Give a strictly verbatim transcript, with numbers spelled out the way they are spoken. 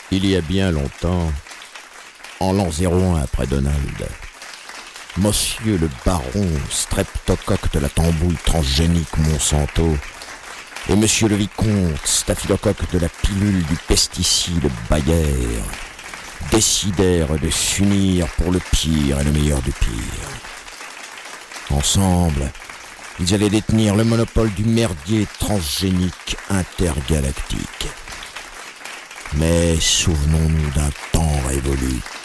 Il y a bien longtemps, en l'an zéro un après Donald, Monsieur le baron streptocoque de la tambouille transgénique Monsanto et Monsieur le vicomte staphylocoque de la pilule du pesticide Bayer décidèrent de s'unir pour le pire et le meilleur du pire. Ensemble, ils allaient détenir le monopole du merdier transgénique intergalactique. Mais souvenons-nous d'un temps révolu.